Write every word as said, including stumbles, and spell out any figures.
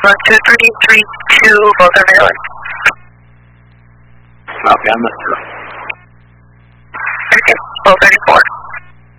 One, two, three, three, two, both are valid. Copy, I'm not sure. Okay, both thirty-four.